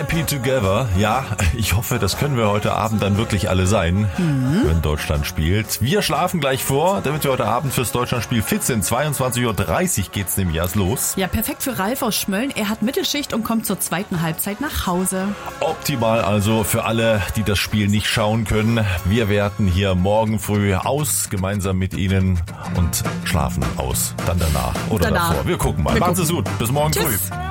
Happy Together. Ja, ich hoffe, das können wir heute Abend dann wirklich alle sein, wenn Deutschland spielt. Wir schlafen gleich vor, damit wir heute Abend fürs Deutschlandspiel fit sind. 22:30 Uhr geht's nämlich erst los. Ja, perfekt für Ralf aus Schmölln. Er hat Mittelschicht und kommt zur zweiten Halbzeit nach Hause. Optimal also für alle, die das Spiel nicht schauen können. Wir werten hier morgen früh aus, gemeinsam mit Ihnen, und schlafen aus. Dann danach oder davor. Wir gucken mal. Machen Sie es gut. Bis morgen früh.